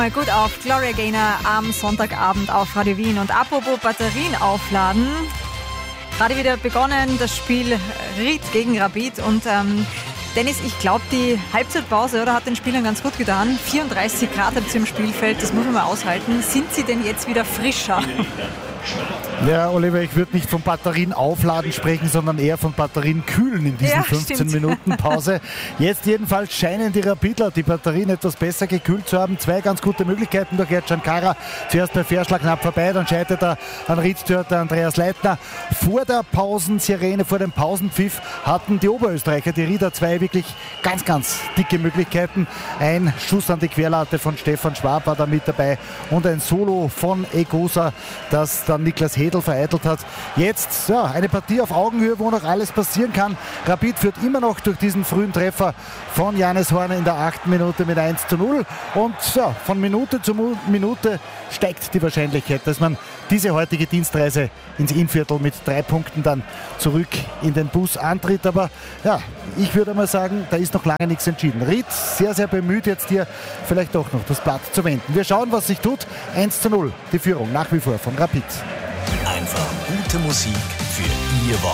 Mal gut auf Gloria Gaynor am Sonntagabend auf Radio Wien. Und apropos Batterien aufladen, gerade wieder begonnen das Spiel Ried gegen Rapid. Und Dennis, ich glaube, die Halbzeitpause hat den Spielern ganz gut getan. 34 Grad habt ihr im Spielfeld, das muss man mal aushalten. Sind sie denn jetzt wieder frischer? Ja, Oliver, ich würde nicht von Batterien aufladen sprechen, sondern eher von Batterien kühlen in diesen 15 Minuten Pause. Jetzt jedenfalls scheinen die Rapidler die Batterien etwas besser gekühlt zu haben. 2 ganz gute Möglichkeiten durch Ercan Kara. Zuerst bei Verschlag knapp vorbei, dann scheitert er an Ried-Torhüter Andreas Leitner. Vor der Pausensirene, vor dem Pausenpfiff hatten die Oberösterreicher, die Rieder, 2 wirklich ganz, ganz dicke Möglichkeiten. Ein Schuss an die Querlatte von Stefan Schwab war da mit dabei und ein Solo von Egosa, das dann Niklas Hedl vereitelt hat. Jetzt eine Partie auf Augenhöhe, wo noch alles passieren kann. Rapid führt immer noch durch diesen frühen Treffer von Janis Horn in der 8. Minute mit 1:0. Und von Minute zu Minute steigt die Wahrscheinlichkeit, dass man diese heutige Dienstreise ins Innviertel mit 3 Punkten dann zurück in den Bus antritt. Aber ich würde mal sagen, da ist noch lange nichts entschieden. Ried sehr, sehr bemüht, jetzt hier vielleicht doch noch das Blatt zu wenden. Wir schauen, was sich tut. 1:0, die Führung nach wie vor von Rapid. Einfach gute Musik für Ihr Wochenende.